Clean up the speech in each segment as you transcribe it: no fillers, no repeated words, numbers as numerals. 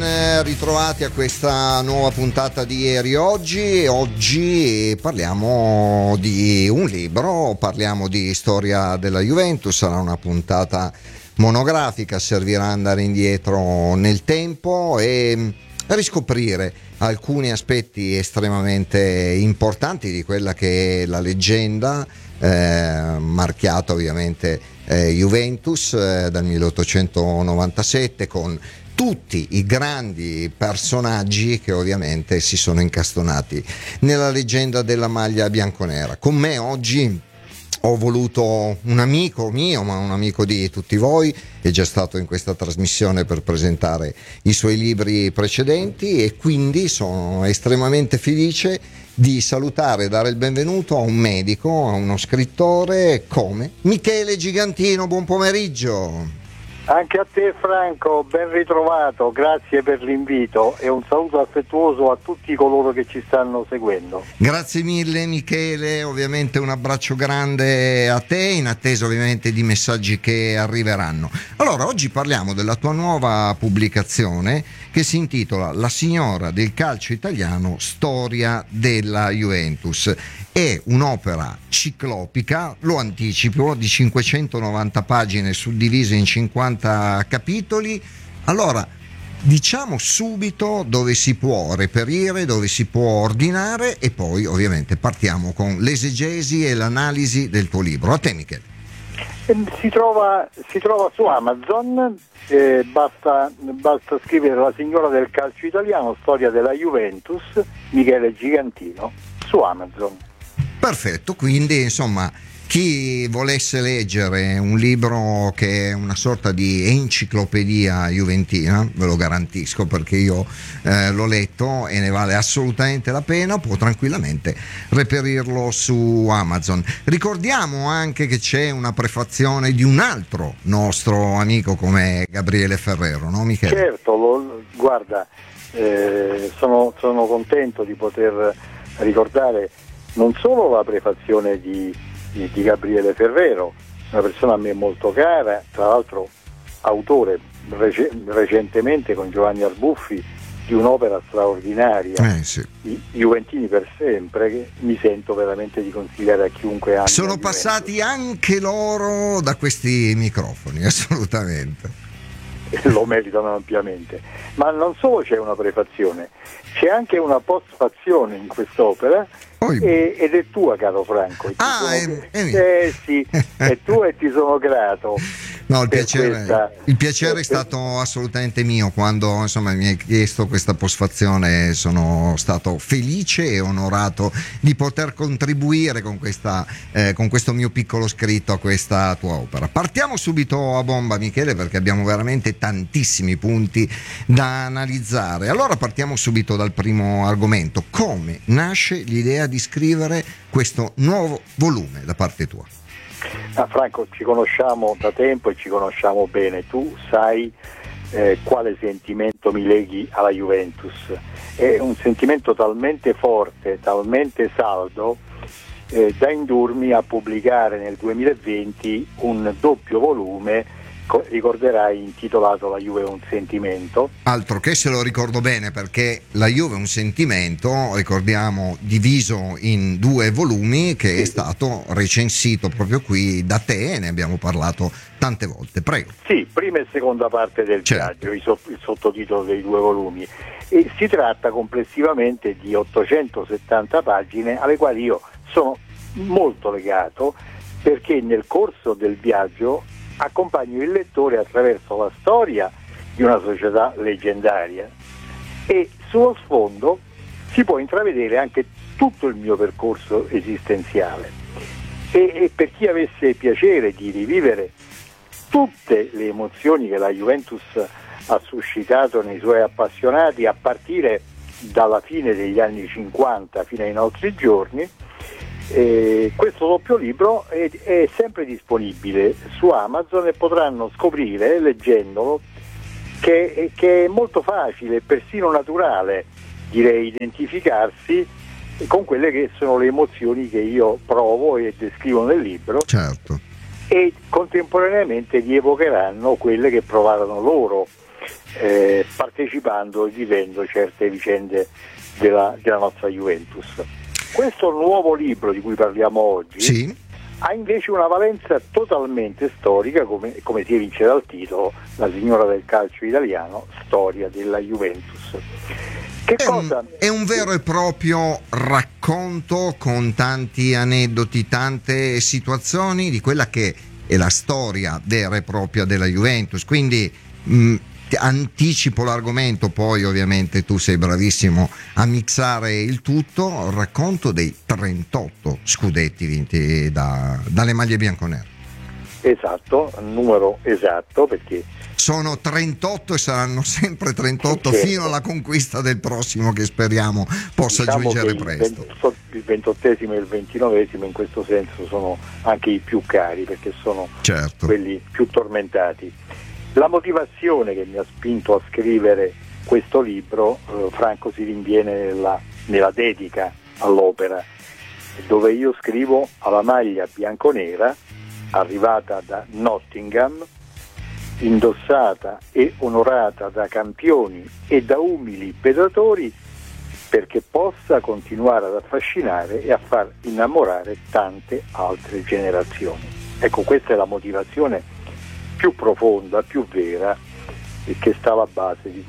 ben ritrovati a questa nuova puntata di Ieri Oggi. Oggi parliamo di un libro, parliamo di storia della Juventus, sarà una puntata monografica, servirà andare indietro nel tempo e riscoprire alcuni aspetti estremamente importanti di quella che è la leggenda marchiata ovviamente Juventus dal 1897, con tutti i grandi personaggi che ovviamente si sono incastonati nella leggenda della maglia bianconera. Con me oggi ho voluto un amico mio, ma un amico di tutti voi, è già stato in questa trasmissione per presentare i suoi libri precedenti, e quindi sono estremamente felice di salutare e dare il benvenuto a un medico, a uno scrittore come Michele Gigantino. Buon pomeriggio. Anche a te Franco, ben ritrovato, grazie per l'invito e un saluto affettuoso a tutti coloro che ci stanno seguendo. Grazie mille Michele, ovviamente un abbraccio grande a te, in attesa ovviamente di messaggi che arriveranno. Allora, oggi parliamo della tua nuova pubblicazione che si intitola La signora del calcio italiano, storia della Juventus. È un'opera ciclopica, lo anticipo, di 590 pagine suddivise in 50 capitoli. Allora, diciamo subito dove si può reperire, dove si può ordinare, e poi ovviamente partiamo con l'esegesi e l'analisi del tuo libro. A te Michele. Si trova su Amazon, basta scrivere La signora del calcio italiano, storia della Juventus, Michele Gigantino, su Amazon. Perfetto, quindi insomma chi volesse leggere un libro che è una sorta di enciclopedia juventina, ve lo garantisco perché io l'ho letto e ne vale assolutamente la pena, può tranquillamente reperirlo su Amazon. Ricordiamo anche che c'è una prefazione di un altro nostro amico come Gabriele Ferrero, no Michele? Certo, guarda, sono contento di poter ricordare non solo la prefazione di Gabriele Ferrero, una persona a me molto cara, tra l'altro autore recentemente con Giovanni Arbuffi di un'opera straordinaria, Sì. I Juventini per sempre, che mi sento veramente di consigliare a chiunque ami. Sono passati anche loro da questi microfoni, assolutamente. Lo meritano ampiamente, ma non solo c'è una prefazione, c'è anche una postfazione in quest'opera. Ed è tua, caro Franco. Sì, è tua e ti sono grato. No, il piacere è stato assolutamente mio. Quando insomma mi hai chiesto questa postfazione, sono stato felice e onorato di poter contribuire con questo mio piccolo scritto a questa tua opera. Partiamo subito a bomba, Michele, perché abbiamo veramente tantissimi punti da analizzare. Allora partiamo subito dal primo argomento: come nasce l'idea di scrivere questo nuovo volume da parte tua? Franco, ci conosciamo da tempo e ci conosciamo bene. Tu sai quale sentimento mi leghi alla Juventus. È un sentimento talmente forte, talmente saldo, da indurmi a pubblicare nel 2020 un doppio volume, ricorderai, intitolato La Juve è un sentimento. Altro che, se lo ricordo bene, perché La Juve è un sentimento, ricordiamo, diviso in 2 volumi, che è stato recensito proprio qui da te e ne abbiamo parlato tante volte. Prego. Sì, prima e seconda parte del viaggio, il sottotitolo dei 2 volumi. E si tratta complessivamente di 870 pagine alle quali io sono molto legato, perché nel corso del viaggio accompagno il lettore attraverso la storia di una società leggendaria e sullo sfondo si può intravedere anche tutto il mio percorso esistenziale, e per chi avesse piacere di rivivere tutte le emozioni che la Juventus ha suscitato nei suoi appassionati a partire dalla fine degli anni 50 fino ai nostri giorni, questo doppio libro è sempre disponibile su Amazon e potranno scoprire, leggendolo, che è molto facile e persino naturale, direi, identificarsi con quelle che sono le emozioni che io provo e descrivo nel libro. Certo. E contemporaneamente rievocheranno quelle che provarono loro partecipando e vivendo certe vicende della nostra Juventus. Questo nuovo libro di cui parliamo oggi, sì, ha invece una valenza totalmente storica, come si evince dal titolo, La signora del calcio italiano, storia della Juventus. È un vero e proprio racconto con tanti aneddoti, tante situazioni di quella che è la storia vera e propria della Juventus, quindi anticipo l'argomento, poi ovviamente tu sei bravissimo a mixare il tutto. Racconto dei 38 scudetti vinti dalle maglie bianconere. Esatto, numero esatto, perché sono 38 e saranno sempre 38 fino alla conquista del prossimo, che speriamo possa giungere presto. Il 28esimo e il 29esimo in questo senso sono anche i più cari, perché sono quelli più tormentati. La motivazione che mi ha spinto a scrivere questo libro, Franco, si rinviene nella dedica all'opera, dove io scrivo: alla maglia bianconera, arrivata da Nottingham, indossata e onorata da campioni e da umili pedatori, perché possa continuare ad affascinare e a far innamorare tante altre generazioni. Ecco, questa è la motivazione più profonda, più vera, che sta alla base di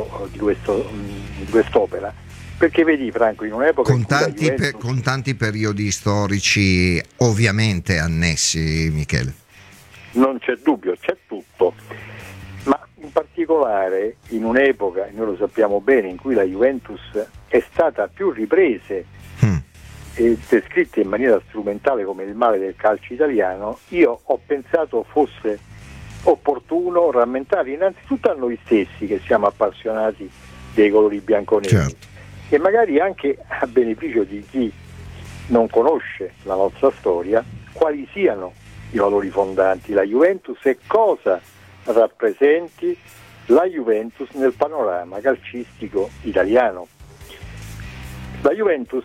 quest'opera. Perché vedi, Franco, in un'epoca con tanti periodi storici ovviamente annessi, Michele. Non c'è dubbio, c'è tutto, ma in particolare in un'epoca, noi lo sappiamo bene, in cui la Juventus è stata a più riprese e descritta in maniera strumentale come il male del calcio italiano, io ho pensato fosse opportuno rammentare innanzitutto a noi stessi, che siamo appassionati dei colori bianconeri, e magari anche a beneficio di chi non conosce la nostra storia, quali siano i valori fondanti la Juventus e cosa rappresenti la Juventus nel panorama calcistico italiano. La Juventus,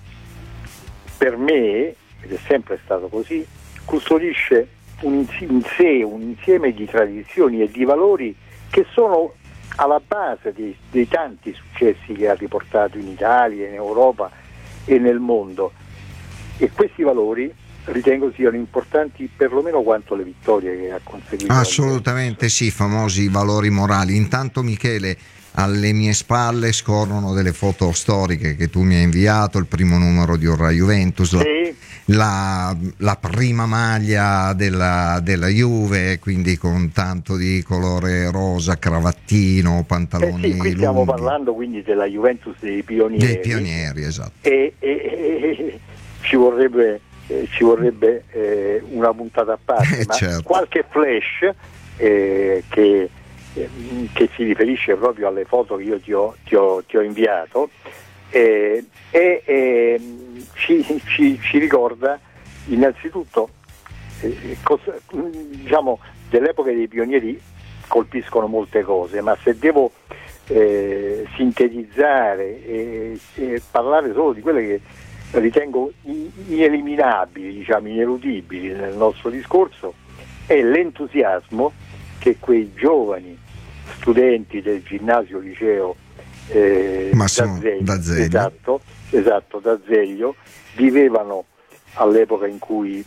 per me, ed è sempre stato così, custodisce in sé un insieme di tradizioni e di valori che sono alla base dei tanti successi che ha riportato in Italia, in Europa e nel mondo, e questi valori ritengo siano importanti perlomeno quanto le vittorie che ha conseguito. Assolutamente sì, famosi valori morali. Intanto, Michele, alle mie spalle scorrono delle foto storiche che tu mi hai inviato, il primo numero di Ora Juventus, sì, la prima maglia della Juve, quindi con tanto di colore rosa, cravattino, pantaloni qui lunghi. Stiamo parlando quindi della Juventus dei pionieri. Dei pionieri, esatto. E ci vorrebbe una puntata a parte, ma certo, qualche flash che si riferisce proprio alle foto che io ti ho inviato ci ricorda innanzitutto diciamo, dell'epoca dei pionieri colpiscono molte cose, ma se devo sintetizzare e parlare solo di quelle che ritengo ineliminabili, diciamo ineludibili nel nostro discorso, è l'entusiasmo che quei giovani studenti del ginnasio liceo d'Azeglio, esatto, d'Azeglio, vivevano all'epoca in cui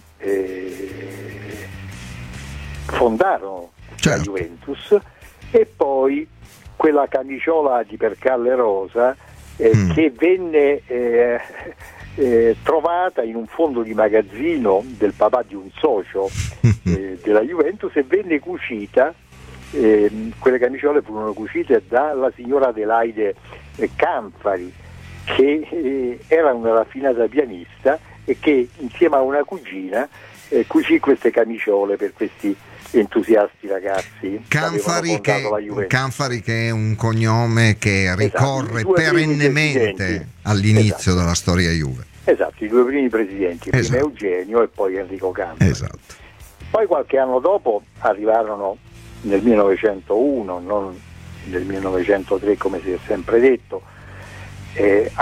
fondarono la Juventus, e poi quella camiciola di percalle rosa che venne trovata in un fondo di magazzino del papà di un socio della Juventus, e venne cucita. Quelle camiciole furono cucite dalla signora Adelaide Canfari, che era una raffinata pianista e che insieme a una cugina cucì queste camiciole per questi entusiasti ragazzi. Canfari che è un cognome che ricorre perennemente all'inizio della storia Juve. Esatto, i due primi presidenti, prima Eugenio e poi Enrico Canfari. Esatto. Poi qualche anno dopo arrivarono, nel 1901, non nel 1903 come si è sempre detto,